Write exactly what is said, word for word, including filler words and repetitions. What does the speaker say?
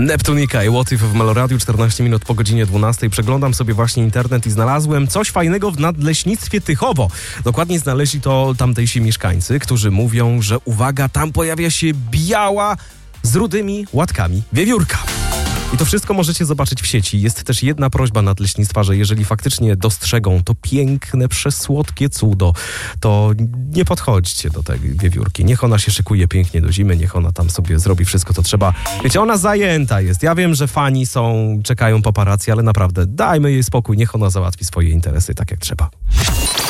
Neptunika i What If w Meloradiu, czternaście minut po godzinie dwunastej. Przeglądam sobie właśnie internet i znalazłem coś fajnego w Nadleśnictwie Tychowo. Dokładnie znaleźli to tamtejsi mieszkańcy, którzy mówią, że uwaga, tam pojawia się biała z rudymi łatkami wiewiórka. I to wszystko możecie zobaczyć w sieci. Jest też jedna prośba Nadleśnictwa, że jeżeli faktycznie dostrzegą to piękne, przesłodkie cudo, to nie podchodźcie do tej wiewiórki. Niech ona się szykuje pięknie do zimy, niech ona tam sobie zrobi wszystko, co trzeba. Wiecie, ona zajęta jest. Ja wiem, że fani są, czekają paparazzi, ale naprawdę dajmy jej spokój, niech ona załatwi swoje interesy tak jak trzeba.